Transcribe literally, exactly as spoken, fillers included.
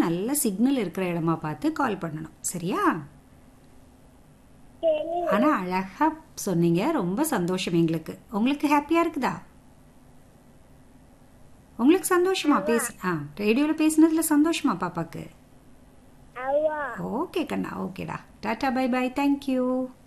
நல்ல சிக்னல் இருக்கிற இடமா பார்த்து கால் பண்ணணும். சரியா? சரி. ஆனா அழகா சொன்னீங்க. ரொம்ப சந்தோஷம் எங்களுக்கு. உங்களுக்கு ஹாப்பியா இருக்குதா? உங்களுக்கு சந்தோஷமா பேசி ஆ ரேடியோவில் பேசினதுல சந்தோஷமா பாப்பாக்கு? அவ்வா. ஓகே கண்ணா, ஓகேடா. Tata, by by, thank you.